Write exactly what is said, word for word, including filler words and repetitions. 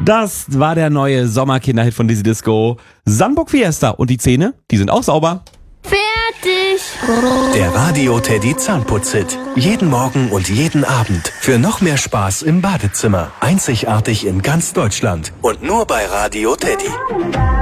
Das war der neue Sommerkinderhit von Dizzy Disco. Sandburg Fiesta. Und die Zähne, die sind auch sauber. Fertig. Der Radio Teddy Zahnputzhit. Jeden Morgen und jeden Abend. Für noch mehr Spaß im Badezimmer. Einzigartig in ganz Deutschland. Und nur bei Radio Teddy.